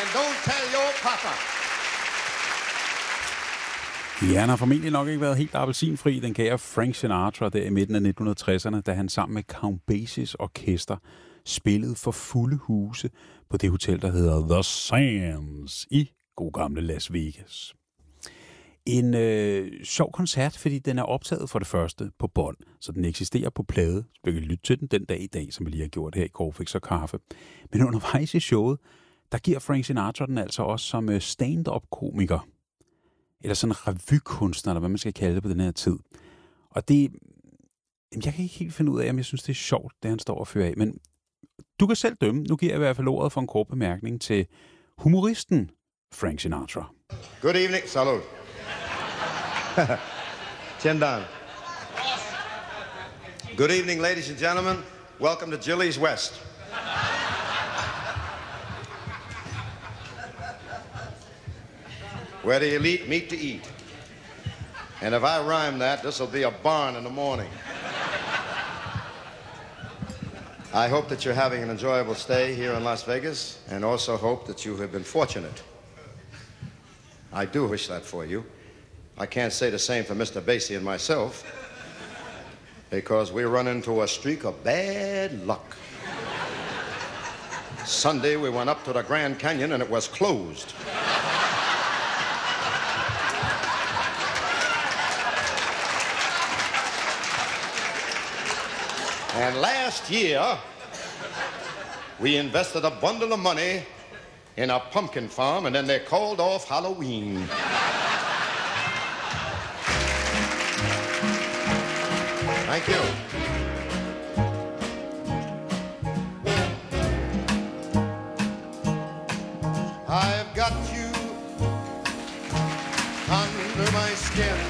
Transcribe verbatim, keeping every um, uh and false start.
and don't tell your papa. Ja, han har formentlig nok ikke været helt appelsinfri, den kære Frank Sinatra, der i midten af nitten tresserne, da han sammen med Count Basies orkester spillede for fulde huse på det hotel, der hedder The Sands i god gamle Las Vegas. En øh, sjov koncert, fordi den er optaget for det første på bånd, så den eksisterer på plade. Vi kan lytte til den den dag i dag, som vi lige har gjort her i Corfix og Kaffe. Men undervejs i showet, der giver Frank Sinatra den altså også som stand-up-komiker. Eller sådan en revykunstner, eller hvad man skal kalde det på den her tid. Og det, jeg kan ikke helt finde ud af, om jeg synes, det er sjovt, det han står og fører af. Men du kan selv dømme. Nu giver jeg i hvert fald ordet for en kort bemærkning til humoristen Frank Sinatra. Good evening. Salud. Chendan. Good evening, ladies and gentlemen. Welcome to Jilly's West. Where the elite meet to eat. And if I rhyme that, this will be a barn in the morning. I hope that you're having an enjoyable stay here in Las Vegas, and also hope that you have been fortunate. I do wish that for you. I can't say the same for Mister Basie and myself, because we run into a streak of bad luck. Sunday we went up to the Grand Canyon and it was closed. And last year, we invested a bundle of money in a pumpkin farm, and then they called off Halloween. Thank you. I've got you under my skin.